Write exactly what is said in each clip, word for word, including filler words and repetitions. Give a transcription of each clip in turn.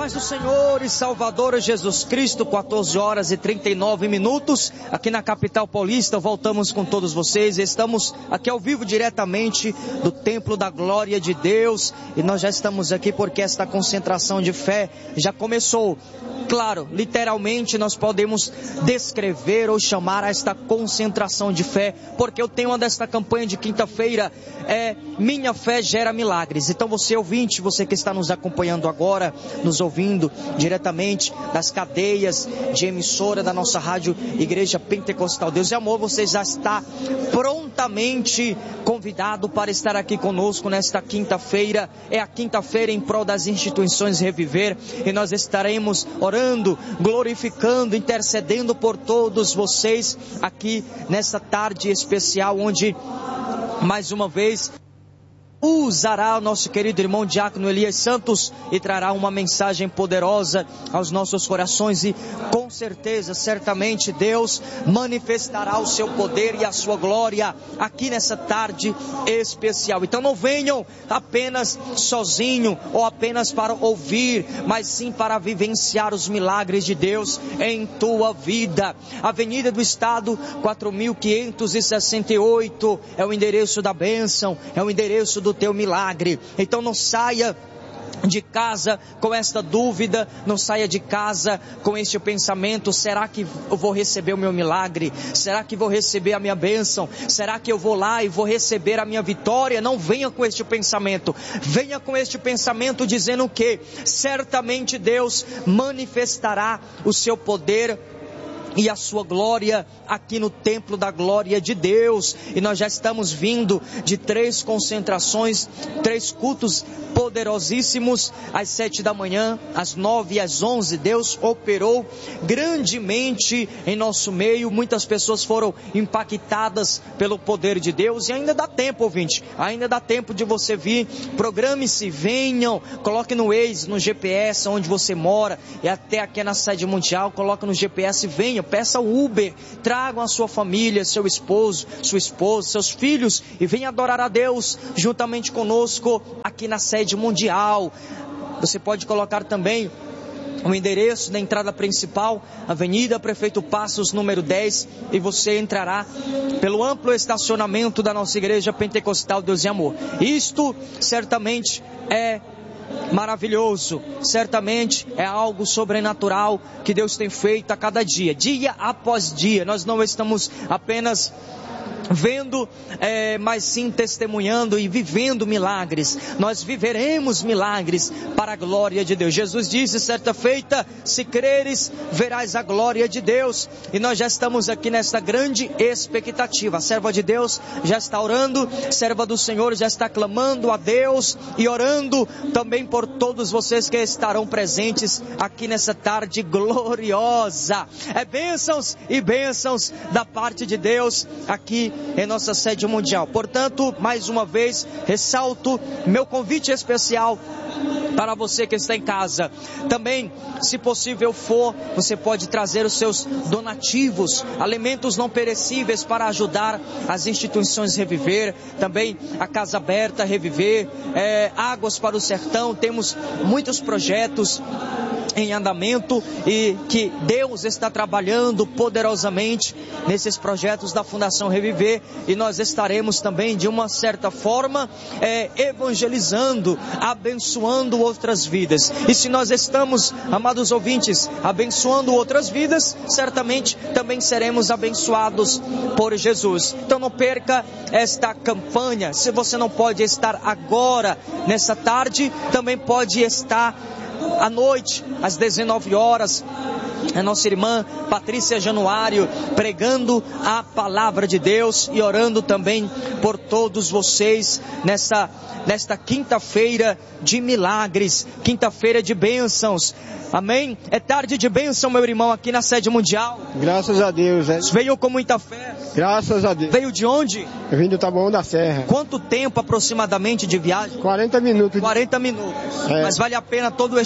Paz do Senhor e Salvador Jesus Cristo, quatorze horas e trinta e nove minutos, aqui na capital paulista. Voltamos com todos vocês, estamos aqui ao vivo diretamente do Templo da Glória de Deus, e nós já estamos aqui porque esta concentração de fé já começou. Claro, literalmente nós podemos descrever ou chamar esta concentração de fé, porque o tema desta campanha de quinta-feira é Minha Fé Gera Milagres. Então você ouvinte, você que está nos acompanhando agora, nos ouvindo diretamente das cadeias de emissora da nossa rádio Igreja Pentecostal Deus e Amor, você já está prontamente convidado para estar aqui conosco nesta quinta-feira. É a quinta-feira em prol das instituições Reviver, e nós estaremos orando, glorificando, intercedendo por todos vocês aqui nessa tarde especial, onde mais uma vez usará o nosso querido irmão Diácono Elias Santos e trará uma mensagem poderosa aos nossos corações, e com certeza, certamente Deus manifestará o seu poder e a sua glória aqui nessa tarde especial. Então não venham apenas sozinho ou apenas para ouvir, mas sim para vivenciar os milagres de Deus em tua vida. Avenida do Estado quatro mil quinhentos e sessenta e oito é o endereço da bênção, é o endereço do teu milagre. Então não saia de casa com esta dúvida, não saia de casa com este pensamento: será que eu vou receber o meu milagre? Será que vou receber a minha bênção? Será que eu vou lá e vou receber a minha vitória? Não venha com este pensamento, venha com este pensamento dizendo que certamente Deus manifestará o seu poder e a sua glória aqui no Templo da Glória de Deus. E nós já estamos vindo de três concentrações, três cultos poderosíssimos, às sete da manhã, às nove e às onze. Deus operou grandemente em nosso meio, muitas pessoas foram impactadas pelo poder de Deus, e ainda dá tempo, ouvinte, ainda dá tempo de você vir. Programe-se, venham, coloque no Waze, no G P S onde você mora, e até aqui na sede mundial, coloque no G P S, venha, peça o Uber, tragam a sua família, seu esposo, sua esposa, seus filhos, e venha adorar a Deus juntamente conosco aqui na sede mundial. Você pode colocar também o endereço da entrada principal, Avenida Prefeito Passos, número dez, e você entrará pelo amplo estacionamento da nossa Igreja Pentecostal Deus e Amor. Isto certamente é maravilhoso, certamente é algo sobrenatural que Deus tem feito a cada dia, dia após dia. Nós não estamos apenas vendo, é, mas sim testemunhando e vivendo milagres. Nós viveremos milagres para a glória de Deus. Jesus disse certa feita: se creres, verás a glória de Deus. E nós já estamos aqui nesta grande expectativa. A serva de Deus já está orando, a serva do Senhor já está clamando a Deus e orando também por todos vocês que estarão presentes aqui nessa tarde gloriosa. É bênçãos e bênçãos da parte de Deus aqui em nossa sede mundial. Portanto, mais uma vez, ressalto meu convite especial para você que está em casa. Também, se possível for, você pode trazer os seus donativos, alimentos não perecíveis, para ajudar as instituições Reviver, também a Casa Aberta Reviver, é, Águas para o Sertão. Temos muitos projetos em andamento e que Deus está trabalhando poderosamente nesses projetos da Fundação Reviver, e nós estaremos também de uma certa forma é, evangelizando, abençoando outras vidas. E se nós estamos, amados ouvintes, abençoando outras vidas, certamente também seremos abençoados por Jesus. Então não perca esta campanha. Se você não pode estar agora nessa tarde, também pode estar à noite, às dezenove horas, a nossa irmã Patrícia Januário pregando a palavra de Deus e orando também por todos vocês nessa, nesta quinta-feira de milagres, quinta-feira de bênçãos. Amém? É tarde de bênção, meu irmão, aqui na sede mundial. Graças a Deus, é. Veio com muita fé. Graças a Deus. Veio de onde? Eu vim do Taboão da Serra. Quanto tempo aproximadamente de viagem? quarenta minutos. quarenta minutos. É. Mas vale a pena todo este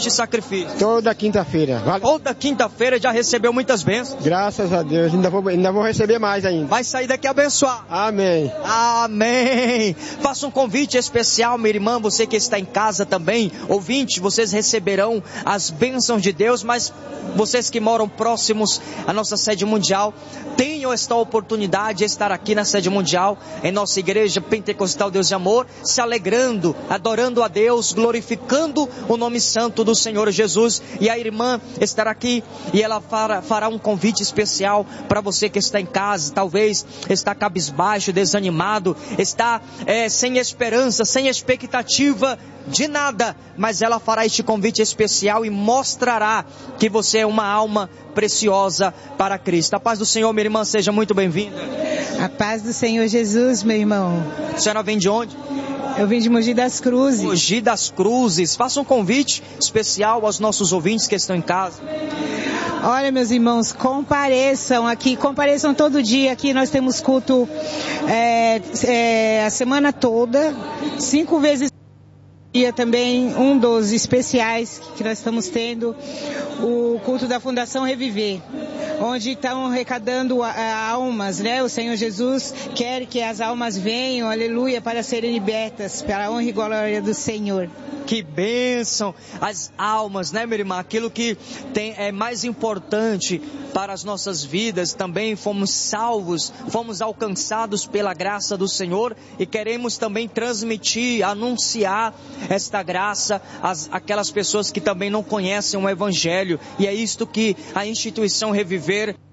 este sacrifício? Toda quinta-feira. Vale. Toda quinta-feira já recebeu muitas bênçãos. Graças a Deus, ainda vou, ainda vou receber mais ainda. Vai sair daqui abençoado. Amém. Amém. Faça um convite especial, minha irmã, você que está em casa também, ouvinte, vocês receberão as bênçãos de Deus, mas vocês que moram próximos à nossa sede mundial, tenham esta oportunidade de estar aqui na sede mundial, em nossa igreja Pentecostal Deus de Amor, se alegrando, adorando a Deus, glorificando o nome santo do Senhor Jesus. E a irmã estará aqui e ela fará, fará um convite especial para você que está em casa, talvez está cabisbaixo, desanimado, está é, sem esperança, sem expectativa de nada, mas ela fará este convite especial e mostrará que você é uma alma preciosa para Cristo. A paz do Senhor, minha irmã, seja muito bem-vinda. A paz do Senhor Jesus, meu irmão. A senhora vem de onde? Eu vim de Mogi das Cruzes. Mogi das Cruzes. Faça um convite especial aos nossos ouvintes que estão em casa. Olha, meus irmãos, compareçam aqui, compareçam todo dia. Aqui nós temos culto é, é, a semana toda, cinco vezes dia também, um dos especiais que nós estamos tendo, o culto da Fundação Reviver, onde estão arrecadando a, a almas, né? O Senhor Jesus quer que as almas venham, aleluia, para serem libertas, para a honra e glória do Senhor. Que bênção, as almas, né, minha irmã? Aquilo que tem, é mais importante para as nossas vidas. Também fomos salvos, fomos alcançados pela graça do Senhor e queremos também transmitir, anunciar esta graça às aquelas pessoas que também não conhecem o Evangelho. E é isto que a instituição Reviver